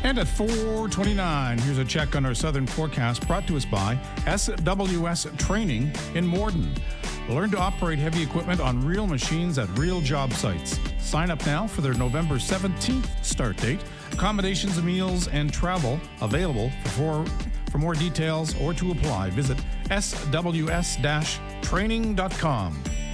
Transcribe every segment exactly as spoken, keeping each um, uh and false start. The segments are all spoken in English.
And at four twenty-nine, here's a check on our southern forecast brought to us by S W S Training in Morden. Learn to operate heavy equipment on real machines at real job sites. Sign up now for their November seventeenth start date. Accommodations, meals, and travel available. For, for more details or to apply, visit S W S training dot com.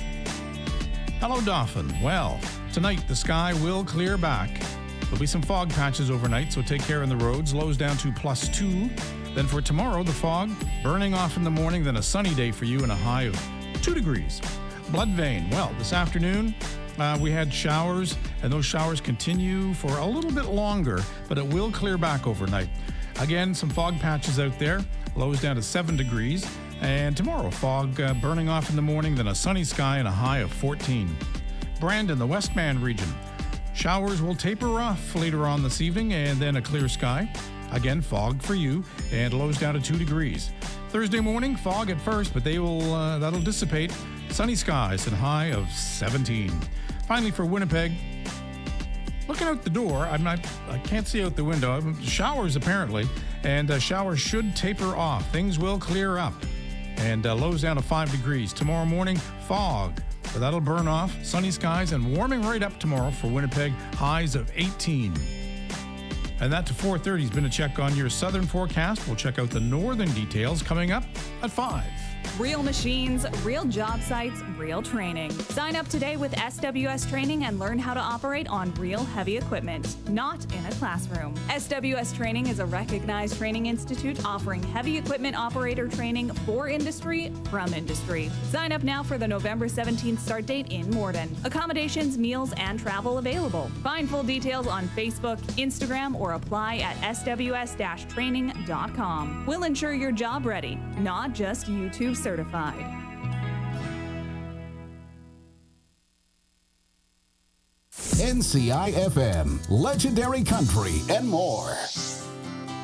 Hello, Dauphin. Well, tonight the sky will clear back. There'll be some fog patches overnight, so take care on the roads. Lows down to plus two. Then for tomorrow, the fog burning off in the morning, then a sunny day for you and a high of two degrees. Blood vein. Well, this afternoon, uh, we had showers, and those showers continue for a little bit longer, but it will clear back overnight. Again, some fog patches out there. Lows down to seven degrees. And tomorrow, fog uh, burning off in the morning, then a sunny sky and a high of fourteen. Brandon, the Westman region. Showers will taper off later on this evening, and then a clear sky. Again, fog for you, and lows down to two degrees. Thursday morning, fog at first, but they will uh, that'll dissipate. Sunny skies and high of seventeen. Finally, for Winnipeg, looking out the door, I'm not, I can't see out the window. Showers apparently, and uh, showers should taper off. Things will clear up, and uh, lows down to five degrees. Tomorrow morning, fog. But that'll burn off, sunny skies, and warming right up tomorrow for Winnipeg, highs of eighteen. And that to four thirty has been a check on your southern forecast. We'll check out the northern details coming up at five. Real machines, real job sites, real training. Sign up today with S W S Training and learn how to operate on real heavy equipment, not in a classroom. S W S Training is a recognized training institute offering heavy equipment operator training for industry, from industry. Sign up now for the November seventeenth start date in Morden. Accommodations, meals, and travel available. Find full details on Facebook, Instagram, or apply at S W S training dot com. We'll ensure you're job ready, not just YouTube certified. N C I F M, Legendary Country, and more.